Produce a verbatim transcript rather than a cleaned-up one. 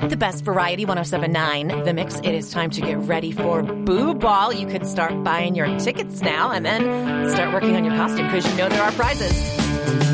The best variety, one oh seven point nine The Mix. It is time to get ready for Boo Ball. You could start buying your tickets now and then start working on your costume because you know there are prizes.